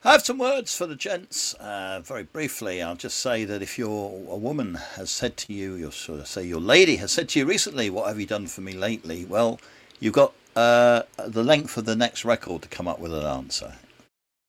I have some words for the gents. Very briefly, I'll just say that if a woman has said to you, your lady has said to you recently, "What have you done for me lately?" Well, you've got the length of the next record to come up with an answer.